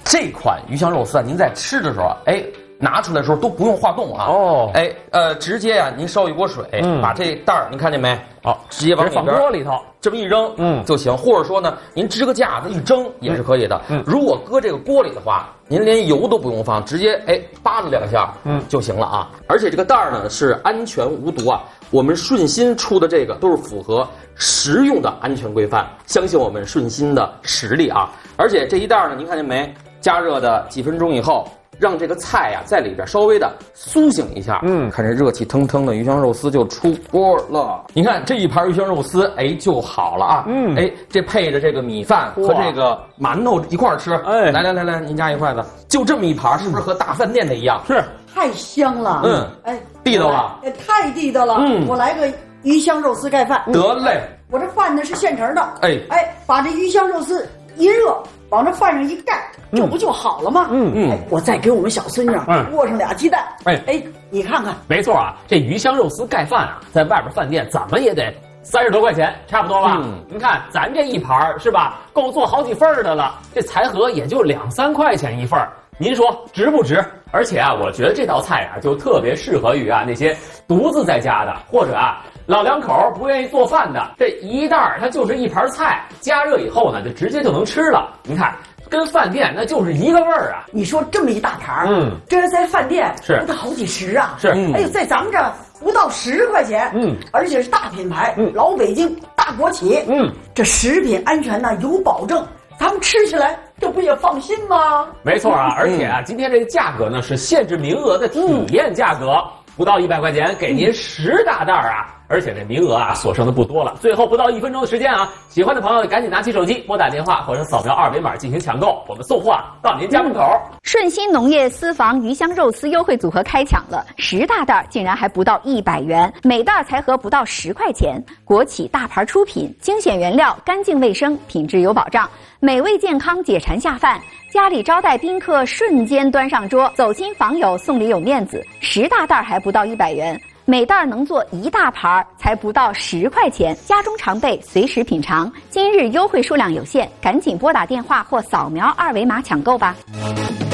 这款鱼香肉丝啊，您在吃的时候，拿出来的时候都不用化冻啊。直接啊，您烧一锅水，把这袋儿您看见没？直接往里边放锅里头， 这么一扔，就行。或者说呢，您支个架子一蒸也是可以的。如果搁这个锅里的话，您连油都不用放，直接扒拉2下，就行了啊。而且这个袋儿呢是安全无毒啊。我们顺心出的这个都是符合食用的安全规范，相信我们顺心的实力啊。而且这一袋儿呢，您看见没？加热的几分钟以后。让这个菜呀在里边稍微的苏醒一下，看这热气腾腾的鱼香肉丝就出锅了。你看这一盘鱼香肉丝，就好了啊。这配着这个米饭和这个馒头一块儿吃。来，您夹一筷子，就这么一盘，是不是和大饭店的一样？ 是， 太香了。 地道了， 太地道了。我来个鱼香肉丝盖饭。 得嘞， 我这饭呢是现成的。把这鱼香肉丝一热。往这饭上一盖，这不就好了吗？我再给我们小孙女握上2鸡蛋。你看看， 没错啊，这鱼香肉丝盖饭啊，在外边饭店怎么也得30多块钱，差不多吧？您看咱这一盘是吧，够做好几份的了，这财盒也就2、3块钱一份，您说值不值？而且啊，我觉得这道菜啊，就特别适合于啊那些独自在家的，或者啊老两口不愿意做饭的，这一袋它就是一盘菜，加热以后呢，就直接就能吃了。您看，跟饭店那就是一个味儿啊！ 你说这么一大盘，这在饭店是不到好几十啊！ 是， 在咱们这儿不到10块钱，而且是大品牌，老北京大国企，这食品安全呢有保证，咱们吃起来这不也放心吗？ 没错啊，而且啊，今天这个价格呢是限制名额的体验价格。不到100块钱，给您10大袋啊！而且这名额啊，所剩的不多了。最后不到1分钟的时间啊，喜欢的朋友赶紧拿起手机拨打电话或者扫描2维码进行抢购，我们送货到您家门口。 顺心农业私房鱼香肉丝优惠组合开抢了，10大袋竟然还不到100元，每袋才合不到10块钱。国企大牌出品，精选原料，干净卫生，品质有保障，美味健康，解馋下饭。家里招待宾客，瞬间端上桌，走亲访友送礼有面子。10大袋还不到100元，每袋能做1大盘，才不到10块钱，家中常备，随时品尝。今日优惠数量有限，赶紧拨打电话或扫描2维码抢购吧。